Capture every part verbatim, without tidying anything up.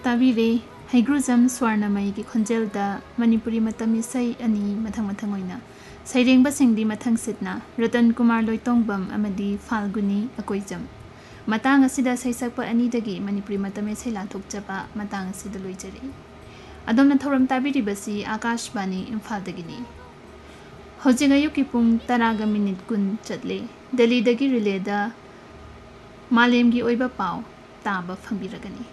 Tabire, Haigruzam Swarnamai ki Konjelda, Manipuri Matamisai ani Matang Matangoina. Saireng Basingdi Matang Sitna, Ratan Kumar Loitongbam Amadi Falguni Akoijam. Matang asida Saisakpa Anidagi, Manipuri Matamisai Latuk Japa, Matang Sida Luijari. Adom na thoram tabiri basi Akash Bani Infaldagini. Hojingayuki Pung Taraga Minute Kun Chatle, Delhi Dagi Releda Malemgi Oiba Pau, Taba Fambiragani.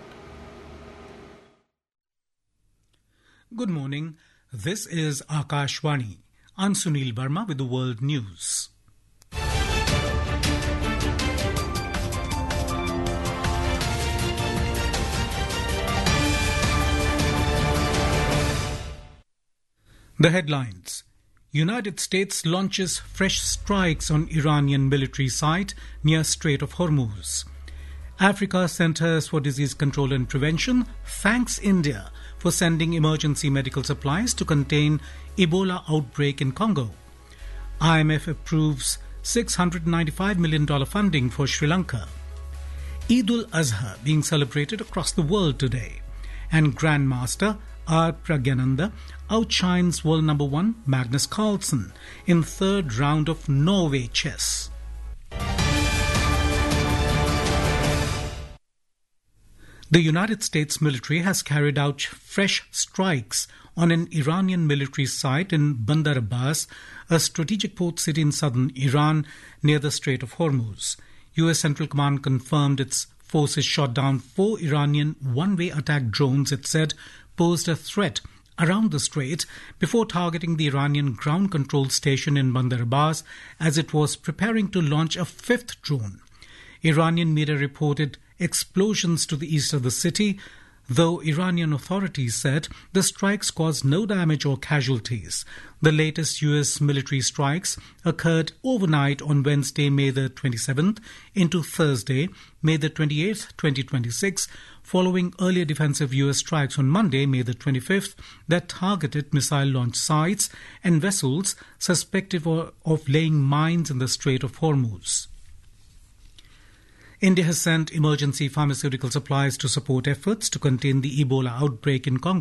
Good morning. This is Akashvani. I'm Sunil Verma with the world news. The headlines. United States launches fresh strikes on Iranian military site near Strait of Hormuz. Africa Centers for Disease Control and Prevention thanks India for sending emergency medical supplies to contain Ebola outbreak in Congo. I M F approves six hundred ninety-five million dollars funding for Sri Lanka. Eid ul-Azha being celebrated across the world today. And Grandmaster R. Pragyananda outshines world number one Magnus Carlsen in third round of Norway chess. The United States military has carried out fresh strikes on an Iranian military site in Bandar Abbas, a strategic port city in southern Iran near the Strait of Hormuz. U S Central Command confirmed its forces shot down four Iranian one-way attack drones it said posed a threat around the strait before targeting the Iranian ground control station in Bandar Abbas as it was preparing to launch a fifth drone. Iranian media reported explosions to the east of the city, though Iranian authorities said the strikes caused no damage or casualties. The latest U S military strikes occurred overnight on Wednesday, May the twenty-seventh, into Thursday, May the twenty-eighth, twenty twenty-six, following earlier defensive U S strikes on Monday, May the twenty-fifth, that targeted missile launch sites and vessels suspected of laying mines in the Strait of Hormuz. India has sent emergency pharmaceutical supplies to support efforts to contain the Ebola outbreak in Congo.